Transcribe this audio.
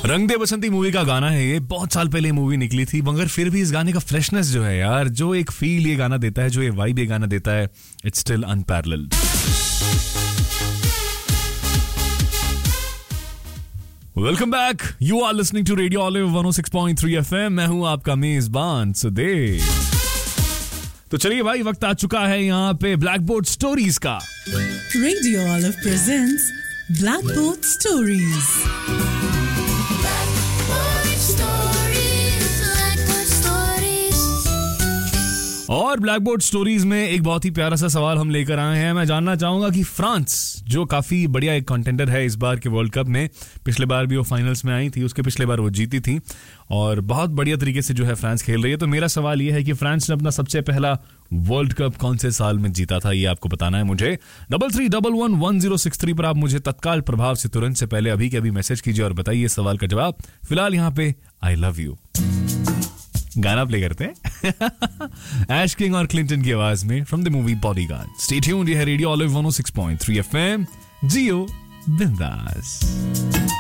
रंग दे बसंती मूवी का गाना है ये, बहुत साल पहले मूवी निकली थी, मगर फिर भी इस गाने का फ्रेशनेस जो है यार, जो एक फील ये गाना देता है, जो ये वाइब ये गाना देता है, it's still unparalleled. Welcome back, you are listening to radio olive 106.3 FM। मैं हूं आपका मेजबान सुदेव। तो चलिए भाई, वक्त आ चुका है यहाँ पे ब्लैक बोर्ड स्टोरीज का। Radio olive presents black board stories. और ब्लैक बोर्ड स्टोरीज में एक बहुत ही प्यारा सा सवाल हम लेकर आए हैं। मैं जानना चाहूंगा कि फ्रांस, जो काफी बढ़िया एक कंटेंडर है इस बार के वर्ल्ड कप में, पिछले बार भी वो फाइनल्स में आई थी, उसके पिछले बार वो जीती थी और बहुत बढ़िया तरीके से जो है फ्रांस खेल रही है। तो मेरा सवाल ये है कि फ्रांस ने अपना सबसे पहला वर्ल्ड कप कौन से साल में जीता था, ये आपको बताना है मुझे। 33111063 पर आप मुझे तत्काल प्रभाव से तुरंत से पहले अभी के अभी मैसेज कीजिए और बताइए सवाल का जवाब। फिलहाल यहाँ पे आई लव यू गाना प्ले करते हैं ऐश किंग और क्लिंटन की आवाज में from the movie bodyguard. Stay tuned, ये है रेडियो ऑलिव 106.3 FM। जियो बिंदास।